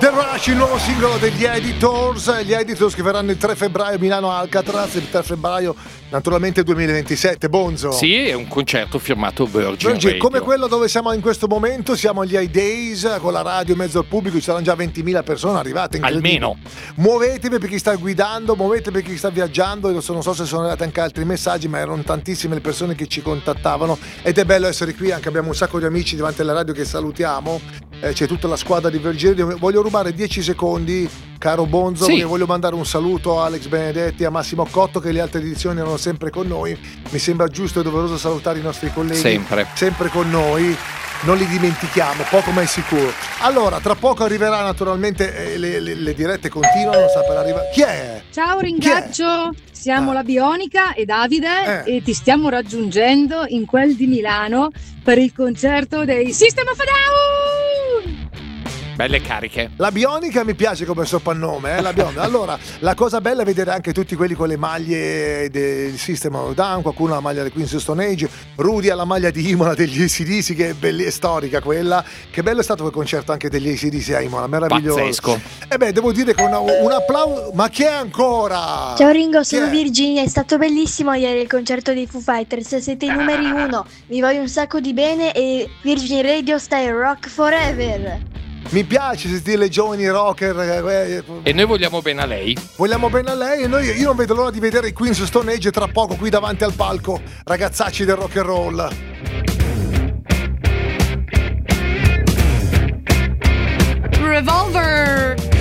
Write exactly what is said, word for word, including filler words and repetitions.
The Rush, il nuovo singolo degli Editors. Gli Editors che verranno il tre febbraio a Milano Alcatraz, il tre febbraio naturalmente duemilaventisette. Bonzo. Sì, è un concerto firmato Virgin, Virgin Radio. Come quello dove siamo in questo momento, siamo agli I-Days con la radio in mezzo al pubblico, ci saranno già ventimila persone arrivate. Almeno. Muovetevi per chi sta guidando, muovetevi per chi sta viaggiando. Io non so se sono arrivati anche altri messaggi, ma erano tantissime le persone che ci contattavano ed è bello essere qui. Anche abbiamo un sacco di amici davanti alla radio che salutiamo. Eh, c'è tutta la squadra di Virgin Radio. Voglio rubare dieci secondi, caro Bonzo, sì. perché voglio mandare un saluto a Alex Benedetti, a Massimo Cotto, che le altre edizioni erano sempre con noi. Mi sembra giusto e doveroso salutare i nostri colleghi, sempre, sempre con noi. Non li dimentichiamo, poco ma è sicuro. Allora, tra poco arriverà naturalmente, eh, le, le, le dirette continuano, sta per arrivare. Chi è? Ciao Ringaccio, siamo ah. la Bionica e Davide eh. e ti stiamo raggiungendo in quel di Milano per il concerto dei System of a Down! Belle cariche. La Bionica mi piace come soprannome, eh? La Bionica. Allora, la cosa bella è vedere anche tutti quelli con le maglie del System of a Down, qualcuno ha la maglia del Queen's Stone Age, Rudy ha la maglia di Imola degli A C D C, che è, belli, è storica quella. Che bello è stato quel concerto anche degli A C D C a Imola, meraviglioso. Pazzesco. E beh, devo dire che una, un applauso, ma chi è ancora? Ciao Ringo, Chi sono è? Virginia, è stato bellissimo ieri il concerto dei Foo Fighters, siete i numeri uno, vi voglio un sacco di bene e Virgin Radio stai rock forever. Mi piace sentire le giovani rocker. Eh, E noi vogliamo bene a lei. Vogliamo bene a lei e noi, io non vedo l'ora di vedere i Queen's Stone Age tra poco qui davanti al palco. Ragazzacci del rock and roll. Revolver.